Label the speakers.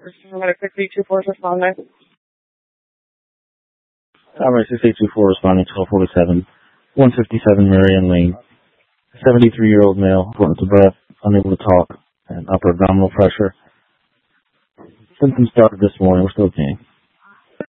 Speaker 1: I'm going to 6824 responding.
Speaker 2: Alright, 6824 responding, 1247, 157 Marion Lane. 73-year-old male, shortness of breath, unable to talk, and upper abdominal pressure. Symptoms started this morning. We're still seeing.